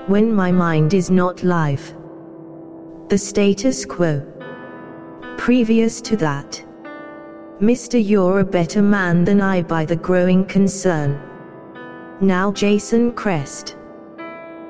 when my mind is not live. The status quo. Previous to that. Mr. You're a better man than I by the growing concern. Now Jason Crest.